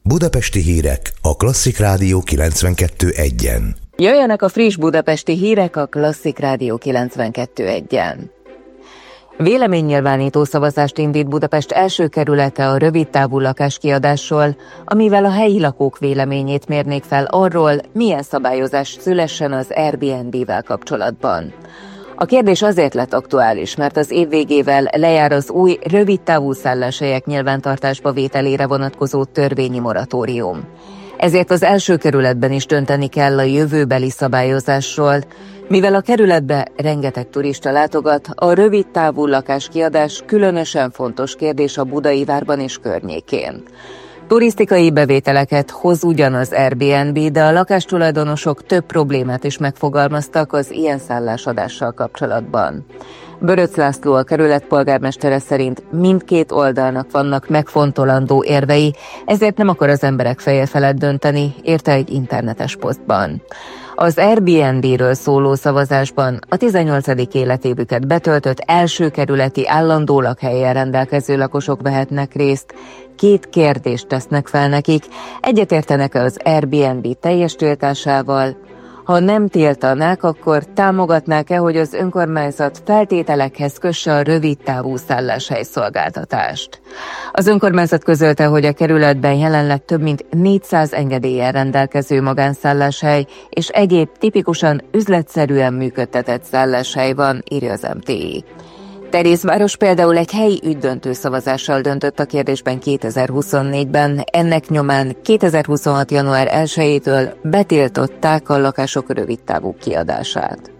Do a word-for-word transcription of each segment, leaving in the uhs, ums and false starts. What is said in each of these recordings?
Budapesti hírek a Klasszik Rádió kilencvenkettő egyen. Jöjjenek a friss budapesti hírek a Klasszik Rádió kilencvenkettő egyen. Véleménynyilvánító szavazást indít Budapest első kerülete a rövidtávú lakáskiadásról, amivel a helyi lakók véleményét mérnék fel arról, milyen szabályozás szülessen az Airbnb-vel kapcsolatban. A kérdés azért lett aktuális, mert az év végével lejár az új rövidtávú szálláshelyek nyilvántartásba vételére vonatkozó törvényi moratórium. Ezért az első kerületben is dönteni kell a jövőbeli szabályozásról, mivel a kerületbe rengeteg turista látogat, a rövidtávú lakáskiadás különösen fontos kérdés a Budai várban és környékén. Turisztikai bevételeket hoz ugyan az Airbnb, de a lakástulajdonosok több problémát is megfogalmaztak az ilyen szállásadással kapcsolatban. Böröcz László, a kerület polgármestere szerint mindkét oldalnak vannak megfontolandó érvei, ezért nem akar az emberek feje felett dönteni, írta egy internetes posztban. Az Airbnb-ről szóló szavazásban a tizennyolcadik életévüket betöltött első kerületi állandó lakhelyen rendelkező lakosok vehetnek részt. Két kérdést tesznek fel nekik, egyetértenek-e az Airbnb teljes tiltásával? Ha nem tiltanák, akkor támogatnák-e, hogy az önkormányzat feltételekhez kösse a rövidtávú szálláshely szolgáltatást? Az önkormányzat közölte, hogy a kerületben jelenleg több mint négyszáz engedéllyel rendelkező magánszálláshely és egyéb tipikusan üzletszerűen működtetett szálláshely van, írja az em té i. Terézváros például egy helyi ügydöntő szavazással döntött a kérdésben kétezer-huszonnégyben, ennek nyomán kétezer-huszonhat. január elsejétől betiltották a lakások rövidtávú kiadását.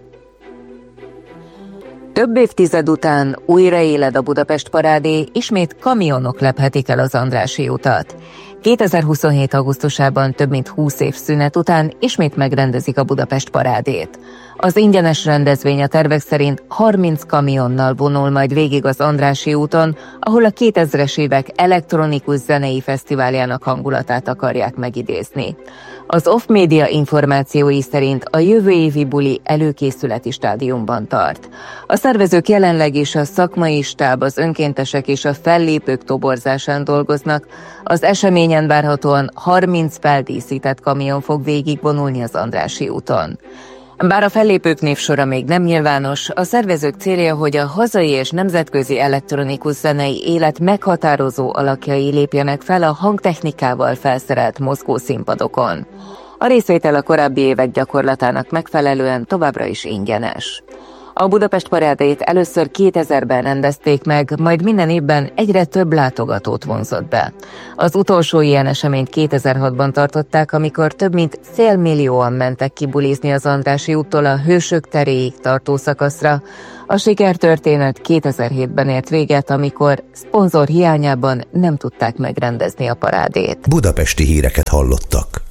Több évtized után újra éled a Budapest parádé, ismét kamionok lephetik el az Andrássy utat. kétezer-huszonhét. augusztusában több mint húsz év szünet után ismét megrendezik a Budapest parádét. Az ingyenes rendezvény a tervek szerint harminc kamionnal vonul majd végig az Andrássy úton, ahol a kétezres évek elektronikus zenei fesztiváljának hangulatát akarják megidézni. Az Off Media információi szerint a jövő évi buli előkészületi stádiumban tart. A szervezők jelenleg is a szakmai stáb, az önkéntesek és a fellépők toborzásán dolgoznak. Az eseményen várhatóan harminc feldíszített kamion fog végigvonulni az Andrássy úton. Bár a fellépők névsora még nem nyilvános, a szervezők célja, hogy a hazai és nemzetközi elektronikus zenei élet meghatározó alakjai lépjenek fel a hangtechnikával felszerelt mozgószínpadokon. A részvétel a korábbi évek gyakorlatának megfelelően továbbra is ingyenes. A Budapest parádét először kétezerben rendezték meg, majd minden évben egyre több látogatót vonzott be. Az utolsó ilyen eseményt kétezer-hatban tartották, amikor több mint félmillióan mentek kibulizni az Andrássy úttól a Hősök teréig tartó szakaszra. A sikertörténet kétezer-hétben ért véget, amikor szponzor hiányában nem tudták megrendezni a parádét. Budapesti híreket hallottak.